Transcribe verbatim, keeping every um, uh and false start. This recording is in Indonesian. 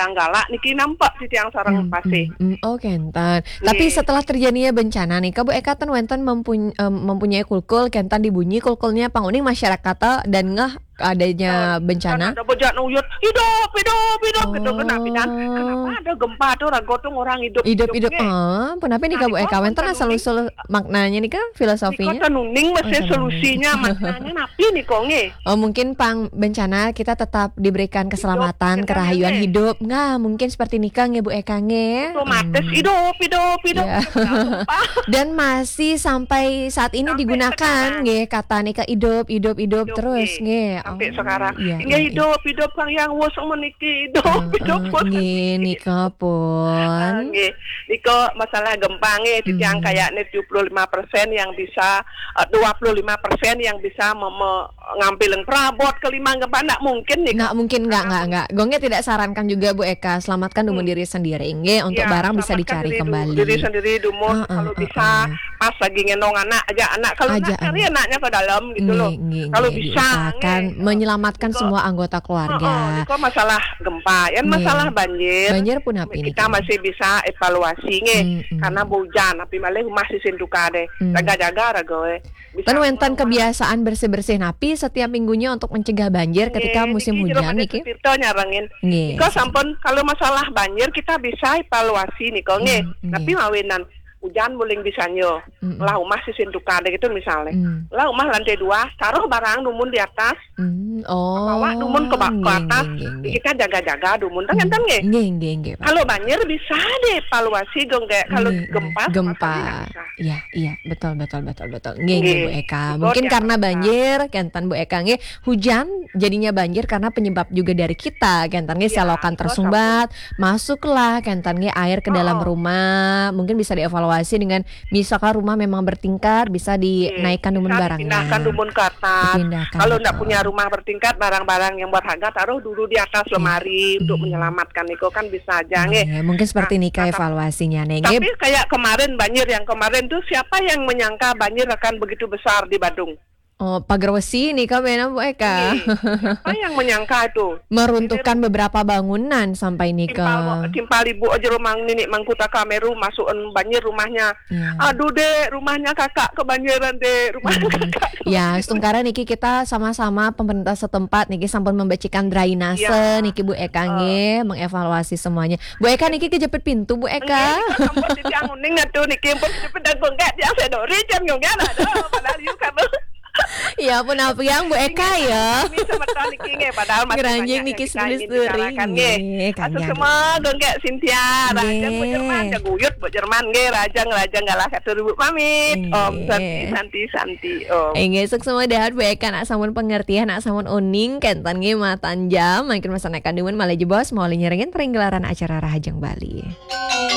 galak niki nampak si tiang sareng Hmm, pasti. hmm, hmm. Oh kentan. Tapi Nggih. setelah terjadinya bencana nih, Bu Eka ten wenten mempuny- em, mempunyai kulkul, kentan dibunyi kulkulnya panguning masyarakat dan ngeh adanya Kan bencana. ada bejat nuyut hidup hidup hidup gitu kenapa dan kenapa Oh, ada gempa tuh ragotong orang hidup hidup-hidup. ge. Ah, kenapa nih Nah, Bu niko Eka? pun Wenten asal tenuning usul maknanya nih kan niko filosofinya. tenuning Oh, mesti tenuning. solusinya maknanya napi niko nge. Oh mungkin pang bencana kita tetap diberikan Hidup keselamatan, jangan kerahayuan nge. hidup. Nggak mungkin seperti nikah nge Bu Eka nge. Otomatis Hmm. hidup hidup hidup Ya. hidup nggak gempa. Dan masih sampai saat ini Sampai digunakan sekarang. nge kata nikah hidup hidup hidup Hidup terus nge. nge. Sampai Oh sekarang iya hingga iya iya. hidup hidup kang yang wos meniki hidup hidup Heeh, wos nge nikah Ah, pun. nggih. Niko masalah gempa nggih titiang Hmm. kayaknya tujuh puluh lima persen yang bisa eh, dua puluh lima persen yang bisa mem- me- ngambilin perabot kelima gempa nggak mungkin nih. Nggak mungkin nggak nggak nggak. Gongnya tidak sarankan juga Bu Eka selamatkan dumun Hmm. diri sendiri nge untuk Ya, barang bisa selamatkan dicari diri, du- kembali. diri sendiri dumun Heeh, kalau bisa heeh. pas lagi ngendong anak aja anak kalau Aja nggak cari anak. anaknya ke dalam gitu loh. Nge, nge, Kalau nge, bisa diusahakan nge. menyelamatkan Niko semua anggota oh, oh, keluarga. niko masalah gempa, ya masalah Nge. banjir. Banjir pun api nih Kita kan. masih bisa evaluasi nge Hmm, hmm. karena hujan tapi malah masih sinduka deh Hmm. jaga-jaga ragoe bisa Ten wenten rumah kebiasaan bersih-bersih napi setiap minggunya untuk mencegah banjir ketika nge musim niki jero hujan pada niki. Sutirto nyarengin Nggih. niko sampun kalau masalah banjir kita bisa evaluasi niko nge Hmm, tapi nggih. mawinan hujan muling bisa nyo Hmm, lah rumah si sinduka deh gitu misalnya hmm. lah rumah lantai dua taruh barang dumun di atas Hmm, bawa dumun ke, oh, ba- ke nggih atas nggih nggih nggih. kita jaga-jaga dumun kan Hmm, enten nge nggih nggih nggih, Pak. kalau banjir bisa deh evaluasi dong kayak kalau Nggih, nggih. gempa sama Gempa. sekali nggak bisa. Iya, iya, betul betul betul betul. Nggih nggih Bu Nggih, Eka. niko Mungkin jangan karena lupa. banjir kentan Bu Eka nggih, hujan jadinya banjir karena penyebab juga dari kita. Kentan nggih Iya, selokan niko tersumbat, masuklah kentan nggih air ke dalam Oh, oh. rumah. Mungkin bisa dievaluasi dengan misalkan rumah memang bertingkat, bisa Oke, dinaikkan dumun bisa dipindahkan barangnya. dumun ke atas. Dipindahkan Kalau nggak betul. punya rumah bertingkat, barang-barang yang buat harga taruh dulu di atas Iya. lemari untuk Hmm. menyelamatkan itu kan bisa aja nge. Nggih, mungkin Nah, seperti nikah nah, tap- evaluasinya nggih. tapi kayak kemarin banjir yang kemarin tuh siapa yang menyangka banjir akan begitu besar di Badung? Oh, pagar wesi nikah benar Bu Eka. Nggih, siapa yang menyangka itu? Ini Meruntuhkan beberapa bangunan sampai timpal nikah. timpal ibu aja rumah nenek mangkuta kameru masukin banjir rumahnya. Iya. Aduh dek, rumahnya kakak kebanjiran dek, rumahnya Hmm. kakak Ya, kebanjiran. setungkara niki kita sama-sama pemerintah setempat niki sampun membecikan drainase Iya. niki Bu Eka Eh, nggih mengevaluasi semuanya. Bu Eka niki kejepit pintu Bu Nggih, Eka. niko sampun ditiang uning atuh niki pun cepet dan bengkak dia sedori jam ngonggan aduh padahal yuk kamu Ya ampun apa yang Bu Eka ya. kami semetra niki nge padahal masih banyak Geranjing yang niki kita ingin seduri bicarakan nge nggih atuh kanjang. semua bengkak Cynthia rajang bu Jerman Nggih. jaguyut bu Jerman nge rajang rajang ngalah katur bu pamit om santi Nggih. santi santi om Enggak sok semua dahat Bu Eka nak samun pengertian nak samun uning kentan nggih matan jam makin masanekan demun malah jebos mau nyerengin penggelaran acara Rahajang Bali.